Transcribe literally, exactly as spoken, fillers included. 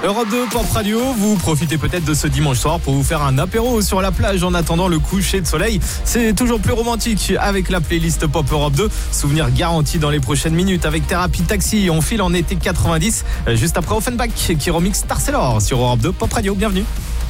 Europe deux Pop Radio, vous profitez peut-être de ce dimanche soir pour vous faire un apéro sur la plage en attendant le coucher de soleil. C'est toujours plus romantique avec la playlist Pop Europe deux. Souvenir garanti dans les prochaines minutes avec Thérapie Taxi. On file en été quatre-vingt-dix juste après Offenbach qui remixe Tarcelor sur Europe deux Pop Radio. Bienvenue.